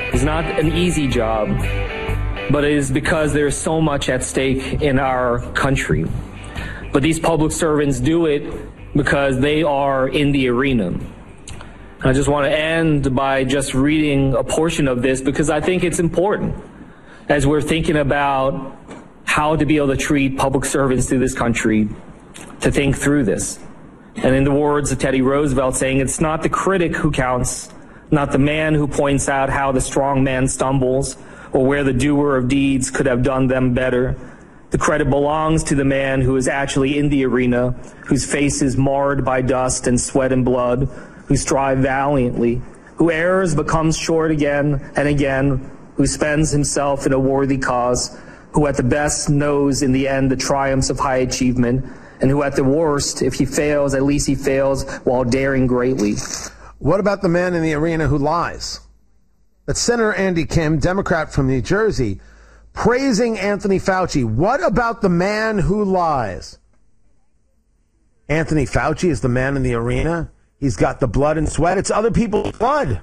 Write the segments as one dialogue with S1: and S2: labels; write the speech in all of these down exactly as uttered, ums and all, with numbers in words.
S1: is not an easy job, but it is because there is so much at stake in our country. But these public servants do it because they are in the arena. I just want to end by just reading a portion of this because I think it's important as we're thinking about how to be able to treat public servants through this country, to think through this. And in the words of Teddy Roosevelt saying, it's not the critic who counts, not the man who points out how the strong man stumbles or where the doer of deeds could have done them better. The credit belongs to the man who is actually in the arena, whose face is marred by dust and sweat and blood, who strives valiantly, who errs but comes short again and again, who spends himself in a worthy cause, who at the best knows in the end the triumphs of high achievement, and who at the worst, if he fails, at least he fails while daring greatly.
S2: What about the man in the arena who lies? That's Senator Andy Kim, Democrat from New Jersey, praising Anthony Fauci. What about the man who lies? Anthony Fauci is the man in the arena. He's got the blood and sweat. It's other people's blood.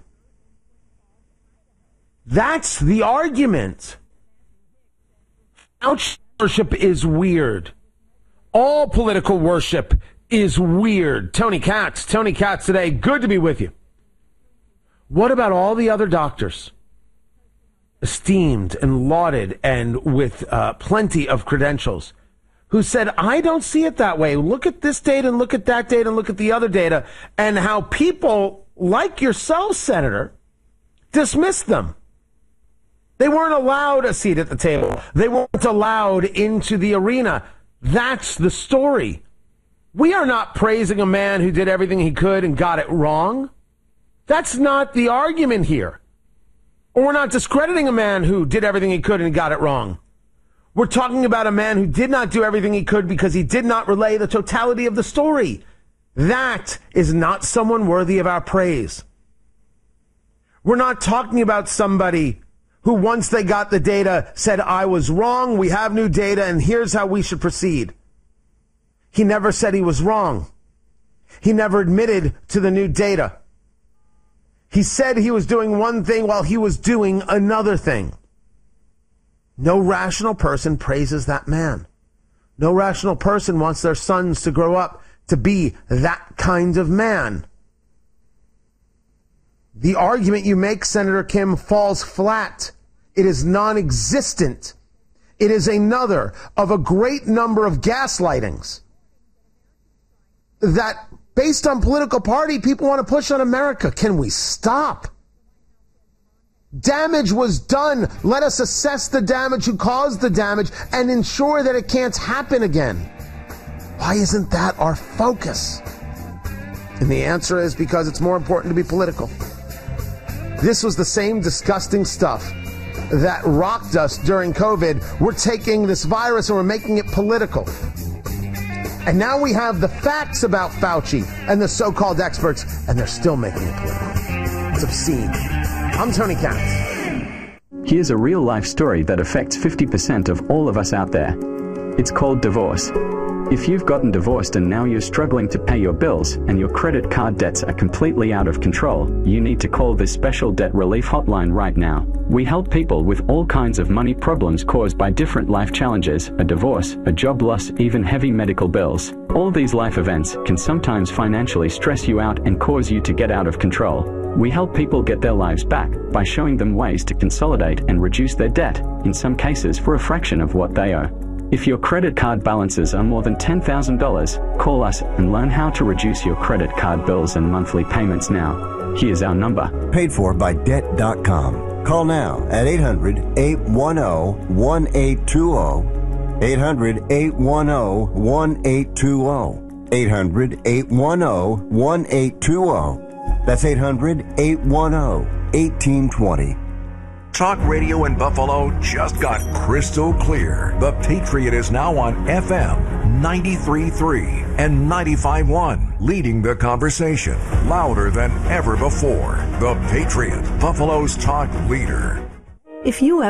S2: That's the argument. Fauci worship is weird. All political worship is weird. Tony Katz, Tony Katz today. Good to be with you. What about all the other doctors? Esteemed and lauded and with uh, plenty of credentials, who said, I don't see it that way. Look at this data and look at that data and look at the other data, and how people like yourself, Senator, dismissed them. They weren't allowed a seat at the table. They weren't allowed into the arena. That's the story. We are not praising a man who did everything he could and got it wrong. That's not the argument here. Or we're not discrediting a man who did everything he could and got it wrong. We're talking about a man who did not do everything he could because he did not relay the totality of the story. That is not someone worthy of our praise. We're not talking about somebody who, once they got the data, said, I was wrong, we have new data, and here's how we should proceed. He never said he was wrong. He never admitted to the new data. He said he was doing one thing while he was doing another thing. No rational person praises that man. No rational person wants their sons to grow up to be that kind of man. The argument you make, Senator Kim, falls flat. It is non-existent. It is another of a great number of gaslightings that, based on political party, people want to push on America. Can we stop? Damage was done. Let us assess the damage, who caused the damage, and ensure that it can't happen again. Why isn't that our focus? And the answer is because it's more important to be political. This was the same disgusting stuff that rocked us during COVID. We're taking this virus and we're making it political. And now we have the facts about Fauci and the so-called experts, and they're still making it political. It's obscene. I'm Tony Katz.
S3: Here's a real-life story that affects fifty percent of all of us out there. It's called divorce. If you've gotten divorced and now you're struggling to pay your bills and your credit card debts are completely out of control, you need to call this special debt relief hotline right now. We help people with all kinds of money problems caused by different life challenges, a divorce, a job loss, even heavy medical bills. All these life events can sometimes financially stress you out and cause you to get out of control. We help people get their lives back by showing them ways to consolidate and reduce their debt, in some cases for a fraction of what they owe. If your credit card balances are more than ten thousand dollars, call us and learn how to reduce your credit card bills and monthly payments now. Here's our number.
S4: Paid for by debt dot com. Call now at eight hundred, eight one zero, one eight two zero. eight hundred, eight one zero, one eight two zero. eight hundred, eight one zero, one eight two zero. That's eight hundred, eight one zero, one eight two zero.
S5: Talk radio in Buffalo just got crystal clear. The Patriot is now on F M ninety-three point three and ninety-five point one, leading the conversation louder than ever before. The Patriot, Buffalo's talk leader.
S6: If you have